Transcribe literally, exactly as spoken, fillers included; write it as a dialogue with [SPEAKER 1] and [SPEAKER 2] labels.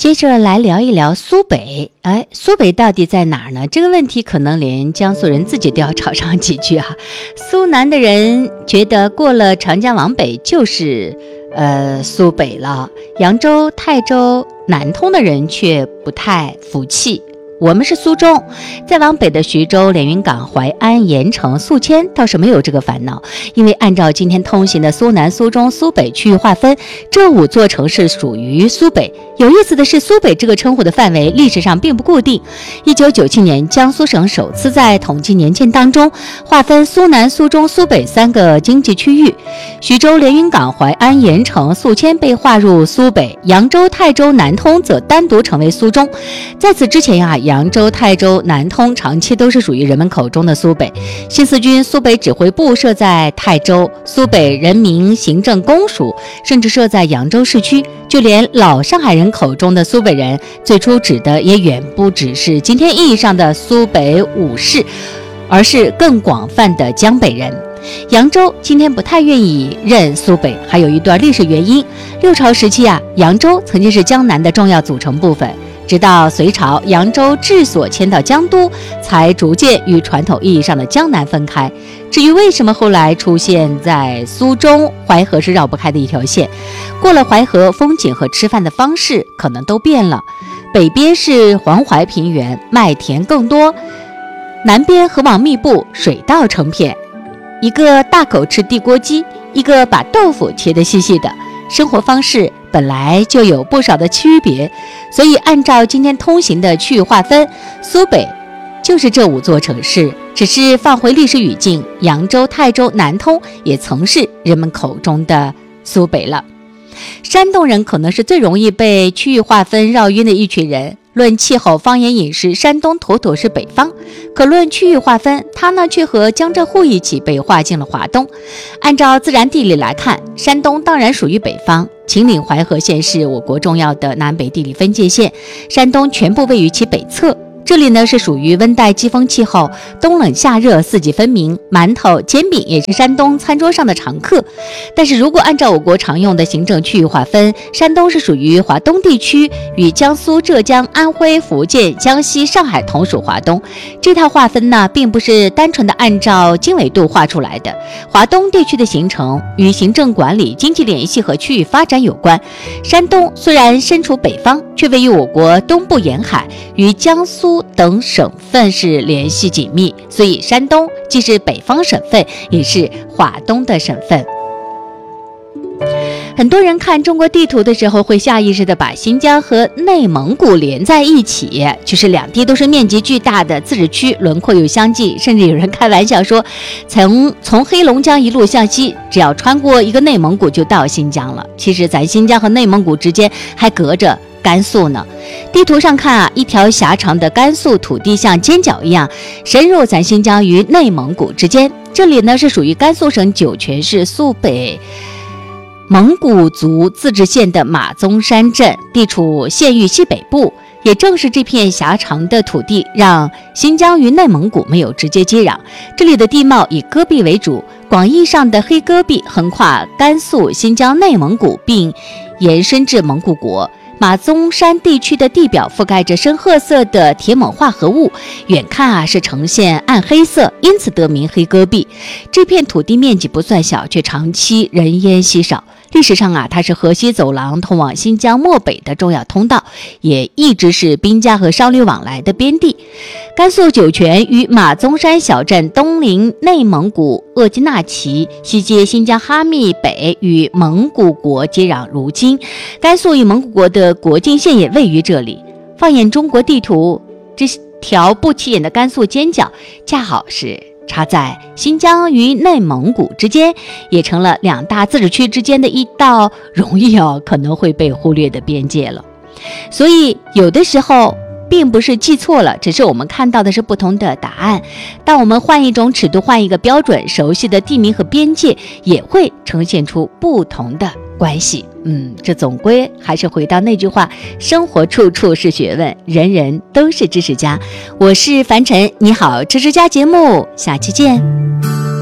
[SPEAKER 1] 接着来聊一聊苏北。哎，苏北到底在哪儿呢？这个问题可能连江苏人自己都要吵上几句啊。苏南的人觉得过了长江往北就是呃苏北了，扬州、泰州、南通的人却不太服气。我们是苏中，再往北的徐州、连云港、淮安、盐城、宿迁倒是没有这个烦恼，因为按照今天通行的苏南、苏中、苏北区域划分，这五座城市属于苏北。有意思的是，苏北这个称呼的范围历史上并不固定。一九九七年，江苏省首次在统计年鉴当中划分苏南、苏中、苏北三个经济区域，徐州、连云港、淮安、盐城、宿迁被划入苏北，扬州、泰州、南通则单独成为苏中。在此之前啊，扬州、泰州、南通长期都是属于人们口中的苏北。新四军苏北指挥部设在泰州，苏北人民行政公署甚至设在扬州市区。就连老上海人口中的苏北人，最初指的也远不只是今天意义上的苏北五市，而是更广泛的江北人。扬州今天不太愿意认苏北，还有一段历史原因。六朝时期啊，扬州曾经是江南的重要组成部分，直到隋朝，扬州治所迁到江都，才逐渐与传统意义上的江南分开。至于为什么后来出现在苏中，淮河是绕不开的一条线。过了淮河，风景和吃饭的方式可能都变了。北边是黄淮平原，麦田更多；南边河网密布，水稻成片。一个大口吃地锅鸡，一个把豆腐切得细细的，生活方式本来就有不少的区别，所以按照今天通行的区域划分，苏北就是这五座城市。只是放回历史语境，扬州、泰州、南通也曾是人们口中的苏北了。山东人可能是最容易被区域划分绕晕的一群人。论气候、方言、饮食，山东妥妥是北方；可论区域划分，它呢却和江浙沪一起被划进了华东。按照自然地理来看，山东当然属于北方。秦岭淮河线是我国重要的南北地理分界线，山东全部位于其北侧。这里呢是属于温带季风气候，冬冷夏热，四季分明，馒头、煎饼也是山东餐桌上的常客。但是如果按照我国常用的行政区域划分，山东是属于华东地区，与江苏、浙江、安徽、福建、江西、上海同属华东。这套划分呢，并不是单纯的按照经纬度画出来的。华东地区的形成与行政管理、经济联系和区域发展有关。山东虽然身处北方，却位于我国东部沿海，与江苏等省份是联系紧密，所以山东既是北方省份，也是华东的省份。很多人看中国地图的时候，会下意识地把新疆和内蒙古连在一起，就是两地都是面积巨大的自治区，轮廓又相近，甚至有人开玩笑说，从从黑龙江一路向西，只要穿过一个内蒙古就到新疆了。其实咱新疆和内蒙古之间还隔着甘肃呢。地图上看啊，一条狭长的甘肃土地像尖角一样深入咱新疆与内蒙古之间。这里呢是属于甘肃省酒泉市肃北蒙古族自治县的马鬃山镇，地处县域西北部。也正是这片狭长的土地，让新疆与内蒙古没有直接接壤。这里的地貌以戈壁为主，广义上的黑戈壁横跨甘肃、新疆、内蒙古，并延伸至蒙古国。马鬃山地区的地表覆盖着深褐色的铁锰化合物，远看啊是呈现暗黑色，因此得名黑戈壁。这片土地面积不算小，却长期人烟稀少。历史上啊，它是河西走廊通往新疆漠北的重要通道，也一直是兵家和商旅往来的边地。甘肃酒泉与马鬃山小镇东临内蒙古鄂济纳旗，西接新疆哈密，北与蒙古国接壤如今。甘肃与蒙古国的国境线也位于这里。放眼中国地图，这条不起眼的甘肃尖角，恰好是插在新疆与内蒙古之间，也成了两大自治区之间的一道容易哦可能会被忽略的边界了。所以有的时候并不是记错了，只是我们看到的是不同的答案。当我们换一种尺度，换一个标准，熟悉的地名和边界也会呈现出不同的关系。嗯，这总归还是回到那句话，生活处处是学问，人人都是知识家。我是凡尘，你好知识家节目，下期见。